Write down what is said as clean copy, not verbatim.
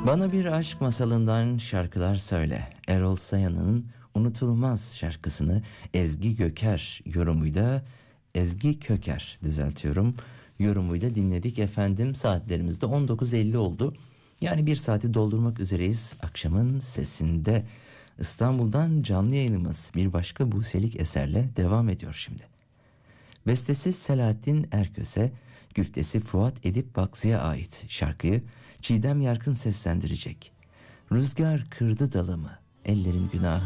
Bana bir aşk masalından şarkılar söyle. Erol Sayan'ın unutulmaz şarkısını Ezgi Köker düzeltiyorum. Yorumuyla dinledik efendim. Saatlerimizde 19.50 oldu. Yani bir saati doldurmak üzereyiz. Akşamın sesinde İstanbul'dan canlı yayınımız bir başka Buselik eserle devam ediyor şimdi. Bestesi Selahattin Erköse, güftesi Fuat Edip Bakzi'ye ait şarkıyı Çiğdem Yarkın seslendirecek. Rüzgar kırdı dalımı, ellerin günahı.